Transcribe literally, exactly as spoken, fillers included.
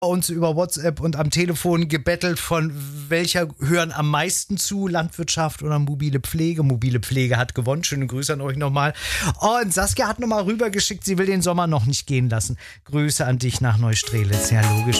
uns über WhatsApp und am Telefon gebettelt, von welcher hören am meisten zu, Landwirtschaft oder mobile Pflege. Mobile Pflege hat gewonnen. Schöne Grüße an euch nochmal. Und Saskia hat nochmal rübergeschickt, sie will den Sommer noch nicht gehen lassen. Grüße an dich nach Neustrelitz. Ja, logisch.